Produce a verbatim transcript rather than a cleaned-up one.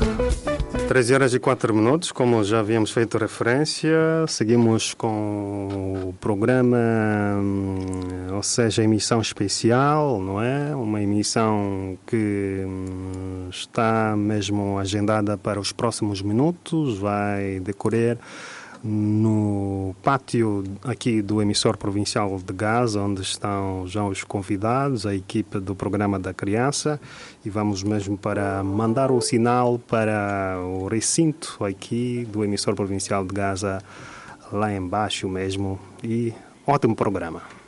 treze horas e quatro minutos, como já havíamos feito referência, seguimos com o programa, ou seja, emissão especial, não é? Uma emissão que está mesmo agendada para os próximos minutos, vai decorrer no pátio aqui do emissor provincial de Gaza, onde estão já os convidados, a equipe do programa da criança, e vamos mesmo para mandar o sinal para o recinto aqui do emissor provincial de Gaza, lá embaixo mesmo, e ótimo programa.